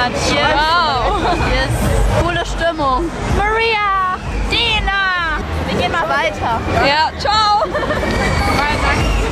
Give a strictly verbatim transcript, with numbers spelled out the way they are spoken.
Cheers. Wow. Yes. Coole Stimmung. Maria, Dina. Wir gehen mal weiter. Ja, ciao.